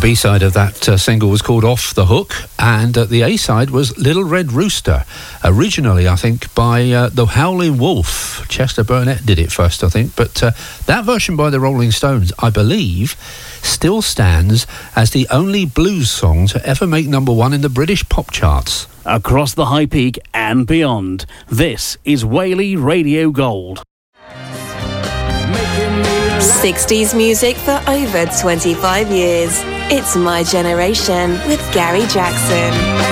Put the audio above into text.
B-side of that single was called Off the Hook, and the A-side was Little Red Rooster, originally, I think, by the Howlin' Wolf. Chester Burnett did it first, I think, but that version by the Rolling Stones, I believe, still stands as the only blues song to ever make number one in the British pop charts. Across the High Peak and beyond, this is Whaley Radio Gold. 60s music for over 25 years. It's My Generation with Gary Jackson.